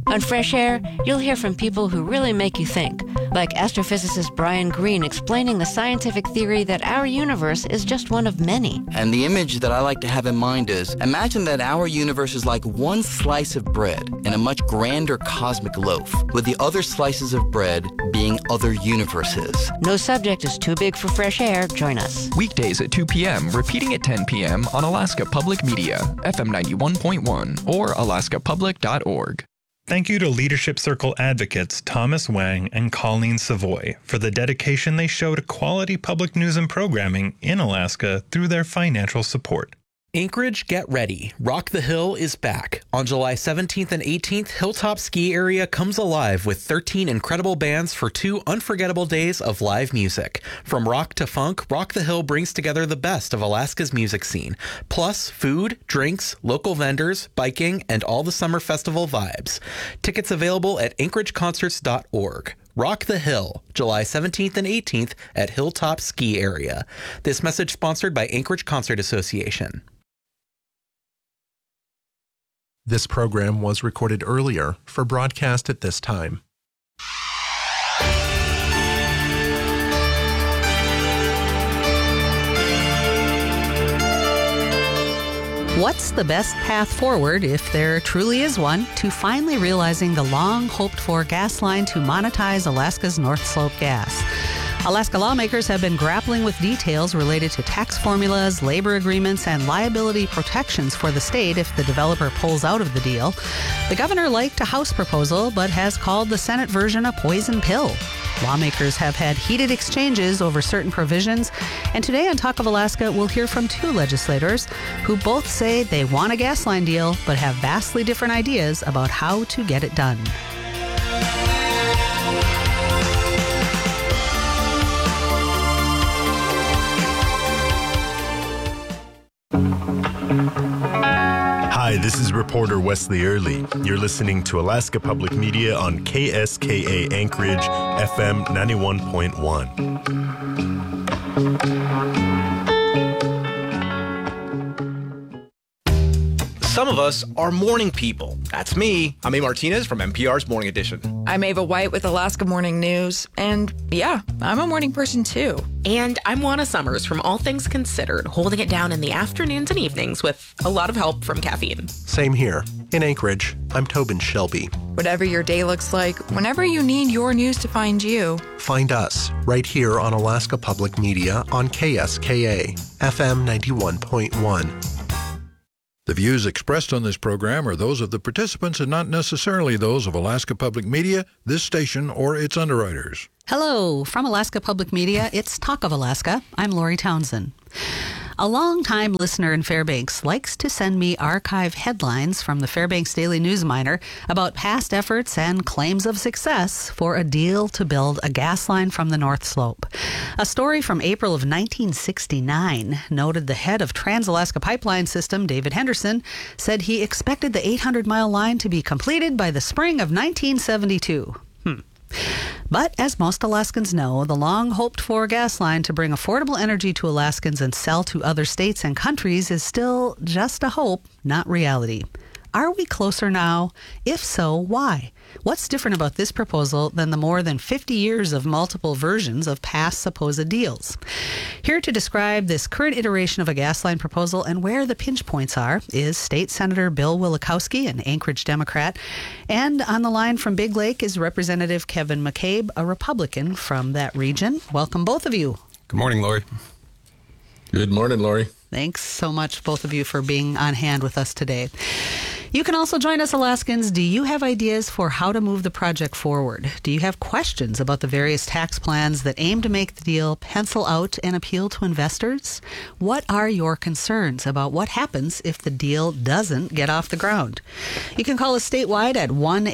On Fresh Air, you'll hear from people who really make you think, like astrophysicist Brian Greene explaining the scientific theory that our universe is just one of many. And the image that I like to have in mind is, imagine that our universe is like one slice of bread in a much grander cosmic loaf, with the other slices of bread being other universes. No subject is too big for Fresh Air. Join us. Weekdays at 2 p.m., repeating at 10 p.m. on Alaska Public Media, FM 91.1 or alaskapublic.org. Thank you to Leadership Circle advocates Thomas Wang and Colleen Savoy for the dedication they show to quality public news and programming in Alaska through their financial support. Anchorage, get ready. Rock the Hill is back. On July 17th and 18th, Hilltop Ski Area comes alive with 13 incredible bands for 2 unforgettable days of live music. From rock to funk, Rock the Hill brings together the best of Alaska's music scene. Plus, food, drinks, local vendors, biking, and all the summer festival vibes. Tickets available at anchorageconcerts.org. Rock the Hill, July 17th and 18th at Hilltop Ski Area. This message sponsored by Anchorage Concert Association. This program was recorded earlier for broadcast at this time. What's the best path forward, if there truly is one, to finally realizing the long-hoped-for gas line to monetize Alaska's North Slope gas? Alaska lawmakers have been grappling with details related to tax formulas, labor agreements, and liability protections for the state if the developer pulls out of the deal. The governor liked a House proposal, but has called the Senate version a poison pill. Lawmakers have had heated exchanges over certain provisions, and today on Talk of Alaska, we'll hear from 2 legislators who both say they want a gas line deal, but have vastly different ideas about how to get it done. Hi, this is reporter Wesley Early. You're listening to Alaska Public Media on KSKA Anchorage, FM 91.1. Some of us are morning people. That's me. I'm A. Martinez from NPR's Morning Edition. I'm Ava White with Alaska Morning News. And yeah, I'm a morning person too. And I'm Juana Summers from All Things Considered, holding it down in the afternoons and evenings with a lot of help from caffeine. Same here. In Anchorage, I'm Tobin Shelby. Whatever your day looks like, whenever you need your news to find you, find us right here on Alaska Public Media on KSKA, FM 91.1. The views expressed on this program are those of the participants and not necessarily those of Alaska Public Media, this station, or its underwriters. Hello, from Alaska Public Media, it's Talk of Alaska. I'm Lori Townsend. A longtime listener in Fairbanks likes to send me archive headlines from the Fairbanks Daily News Miner about past efforts and claims of success for a deal to build a gas line from the North Slope. A story from April of 1969 noted the head of Trans-Alaska Pipeline System, David Henderson, said he expected the 800-mile line to be completed by the spring of 1972. But as most Alaskans know, the long-hoped-for gas line to bring affordable energy to Alaskans and sell to other states and countries is still just a hope, not reality. Are we closer now? If so, why? What's different about this proposal than the more than 50 years of multiple versions of past supposed deals? Here to describe this current iteration of a gas line proposal and where the pinch points are is State Senator Bill Wilikowski, an Anchorage Democrat. And on the line from Big Lake is Representative Kevin McCabe, a Republican from that region. Welcome, both of you. Good morning, Lori. Good morning, Lori. Thanks so much, both of you, for being on hand with us today. You can also join us, Alaskans. Do you have ideas for how to move the project forward? Do you have questions about the various tax plans that aim to make the deal pencil out and appeal to investors? What are your concerns about what happens if the deal doesn't get off the ground? You can call us statewide at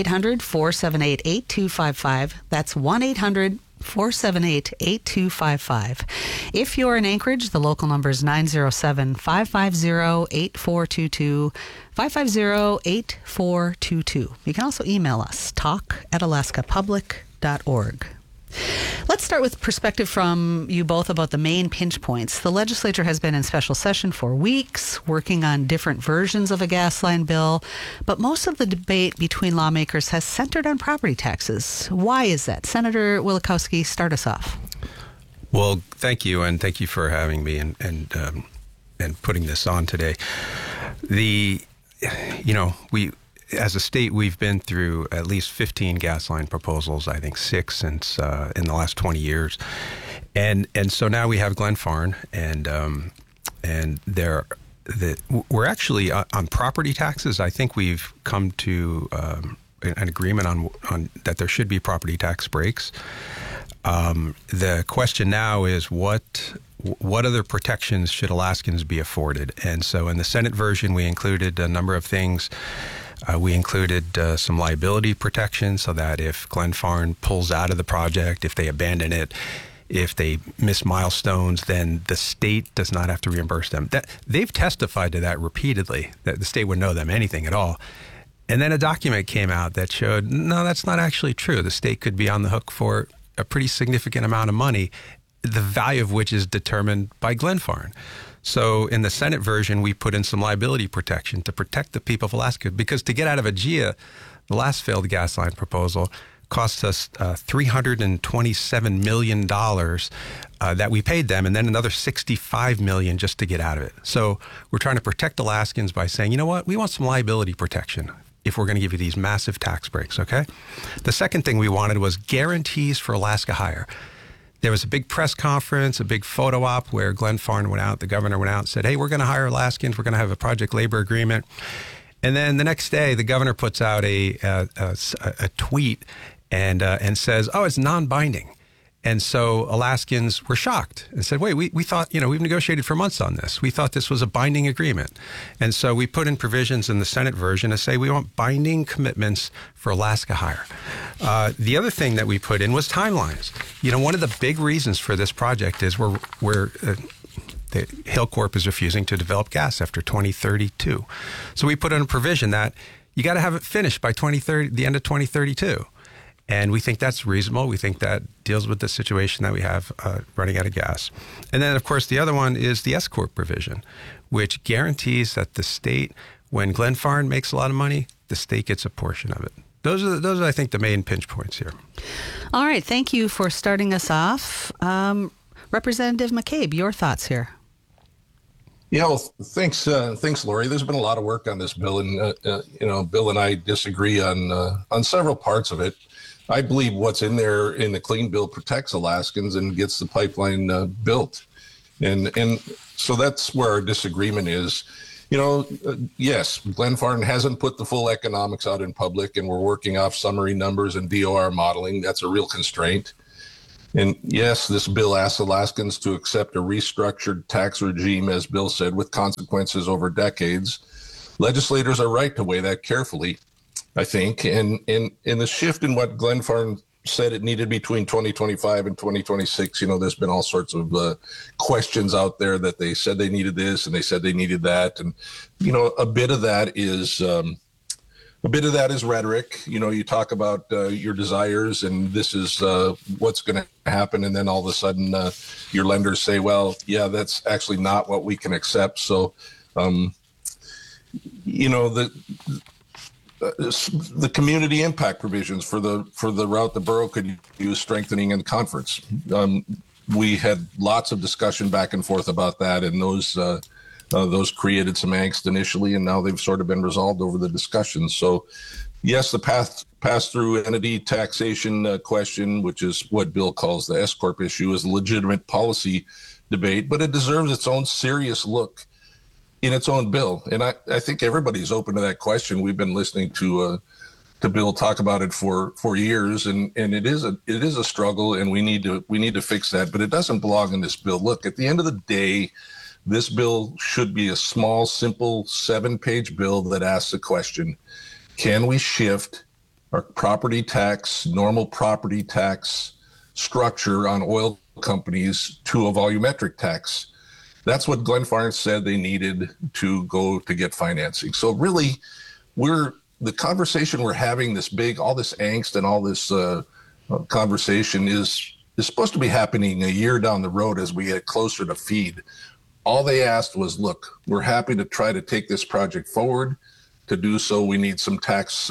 1-800-478-8255. That's 1-800-478-8255. If you're in Anchorage, the local number is 907-550-8422, 550-8422. You can also email us, talk@alaskapublic.org. Let's start with perspective from you both about the main pinch points. The legislature has been in special session for weeks, working on different versions of a gas line bill, but most of the debate between lawmakers has centered on property taxes. Why is that? Senator Wielechowski, start us off. Well, thank you, and thank you for having me and putting this on today. We, as a state, we've been through at least 15 gas line proposals, I think 6 since in the last 20 years. And so now we have Glenfarne, and we're actually on property taxes. I think we've come to an agreement on that there should be property tax breaks. The question now is what other protections should Alaskans be afforded? And so in the Senate version, we included a number of things. We included some liability protection so that if Glenfarne pulls out of the project, if they abandon it, if they miss milestones, then the state does not have to reimburse them. They've testified to that repeatedly, that the state wouldn't owe them anything at all. And then a document came out that showed, no, that's not actually true. The state could be on the hook for a pretty significant amount of money, the value of which is determined by Glenfarne. So in the Senate version, we put in some liability protection to protect the people of Alaska, because to get out of AGEA, the last failed gas line proposal, cost us $327 million that we paid them, and then another $65 million just to get out of it. So we're trying to protect Alaskans by saying, you know what, we want some liability protection if we're going to give you these massive tax breaks, okay? The second thing we wanted was guarantees for Alaska Hire. There was a big press conference, a big photo op where Glenfarne went out, the governor went out and said, hey, we're going to hire Alaskans, we're going to have a project labor agreement. And then the next day, the governor puts out a tweet and says, oh, it's non-binding. And so Alaskans were shocked and said, wait, we thought, we've negotiated for months on this. We thought this was a binding agreement. And so we put in provisions in the Senate version to say we want binding commitments for Alaska Hire. The other thing that we put in was timelines. One of the big reasons for this project is the Hilcorp is refusing to develop gas after 2032. So we put in a provision that you got to have it finished by the end of 2032. And we think that's reasonable. We think that deals with the situation that we have running out of gas. And then, of course, the other one is the S-Corp provision, which guarantees that the state, when Glenfarne makes a lot of money, the state gets a portion of it. Those are, I think, the main pinch points here. All right. Thank you for starting us off. Representative McCabe, your thoughts here. Yeah, well, thanks, Lori. There's been a lot of work on this bill, and Bill and I disagree on several parts of it. I believe what's in there in the clean bill protects Alaskans and gets the pipeline built, and so that's where our disagreement is. Yes, Glenfarne hasn't put the full economics out in public, and we're working off summary numbers and DOR modeling. That's a real constraint. And yes, this bill asks Alaskans to accept a restructured tax regime, as Bill said, with consequences over decades. Legislators are right to weigh that carefully, I think. And in the shift in what Glenfarne said it needed between 2025 and 2026, there's been all sorts of questions out there that they said they needed this and they said they needed that. And, a bit of that is rhetoric. You talk about your desires and this is what's going to happen. And then all of a sudden your lenders say, well, yeah, that's actually not what we can accept. So, the community impact provisions for the route the borough could use strengthening in the conference. We had lots of discussion back and forth about that, and those created some angst initially, and now they've sort of been resolved over the discussion. So, yes, the pass-through entity taxation question, which is what Bill calls the S-Corp issue, is a legitimate policy debate, but it deserves its own serious look in its own bill. And I think everybody's open to that question. We've been listening to Bill talk about it for years, and it is a struggle, and we need to fix that, but it doesn't belong in this bill. Look, at the end of the day, this bill should be a small, simple 7-page bill that asks the question, can we shift our property tax, normal property tax structure on oil companies to a volumetric tax? That's what Glenfarne said they needed to go to get financing. So really, the conversation we're having, all this angst and all this conversation is supposed to be happening a year down the road as we get closer to FEED. All they asked was, look, we're happy to try to take this project forward. To do so, we need some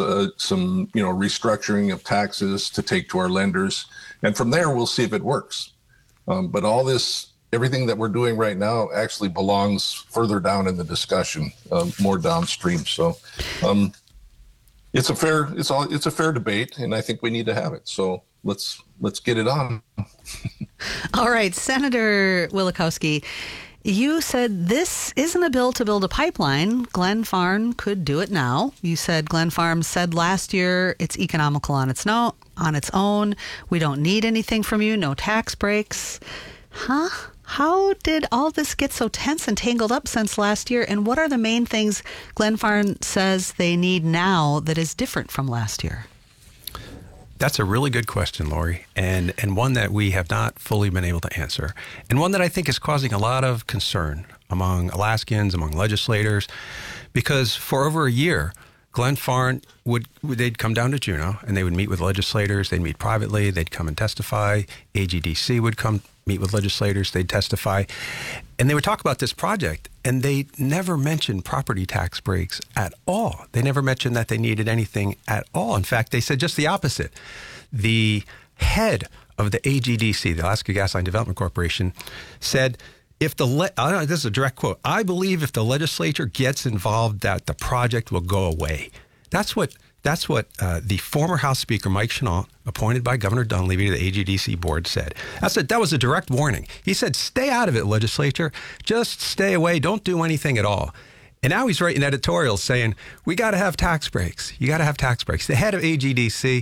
restructuring of taxes to take to our lenders. And from there, we'll see if it works. But everything that we're doing right now actually belongs further down in the discussion, more downstream. So it's a fair debate, and I think we need to have it. So let's get it on. All right, Senator Wielechowski, you said this isn't a bill to build a pipeline. Glenfarne could do it now. You said Glenfarne said last year it's economical on its own. We don't need anything from you. No tax breaks. Huh? How did all this get so tense and tangled up since last year? And what are the main things Glenfarne says they need now that is different from last year? That's a really good question, Lori, and one that we have not fully been able to answer, and one that I think is causing a lot of concern among Alaskans, among legislators, because for over a year, Glenfarne they'd come down to Juneau and they would meet with legislators. They'd meet privately. They'd come and testify. AGDC would come meet with legislators. They'd testify, and they would talk about this project. And they never mentioned property tax breaks at all. They never mentioned that they needed anything at all. In fact, they said just the opposite. The head of the AGDC, the Alaska Gasline Development Corporation, said, this is a direct quote, "I believe if the legislature gets involved, that the project will go away." That's what the former House Speaker, Mike Chenault, appointed by Governor Dunleavy to the AGDC board, said. That was a direct warning. He said, stay out of it, legislature. Just stay away. Don't do anything at all. And now he's writing editorials saying, we got to have tax breaks. You got to have tax breaks. The head of AGDC,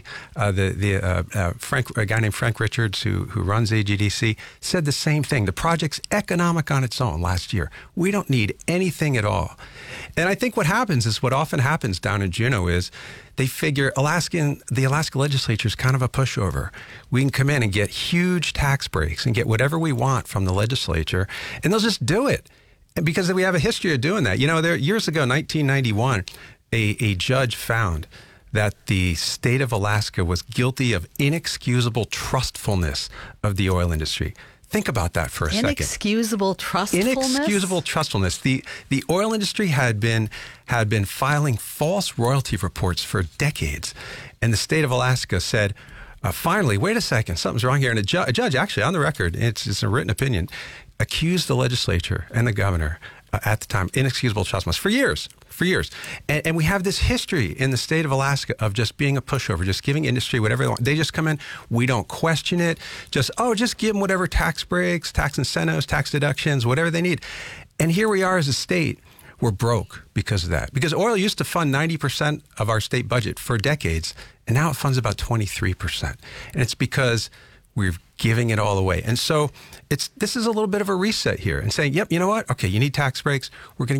a guy named Frank Richards, who runs AGDC, said the same thing. The project's economic on its own last year. We don't need anything at all. And I think what often happens down in Juneau is they figure the Alaska legislature is kind of a pushover. We can come in and get huge tax breaks and get whatever we want from the legislature, and they'll just do it. Because we have a history of doing that. Years ago, 1991, a judge found that the state of Alaska was guilty of inexcusable trustfulness of the oil industry. Think about that for a second. Inexcusable trustfulness? Inexcusable trustfulness. The oil industry had been filing false royalty reports for decades. And the state of Alaska said, finally, wait a second, something's wrong here. And a judge, actually, on the record, it's a written opinion, accused the legislature and the governor at the time inexcusable trustfulness for years. And we have this history in the state of Alaska of just being a pushover, just giving industry whatever they want. They just come in. We don't question it. Just give them whatever tax breaks, tax incentives, tax deductions, whatever they need. And here we are as a state. We're broke because of that. Because oil used to fund 90% of our state budget for decades, and now it funds about 23%. And it's because we're giving it all away. And so this is a little bit of a reset here and saying, yep, you know what? Okay, you need tax breaks. We're going to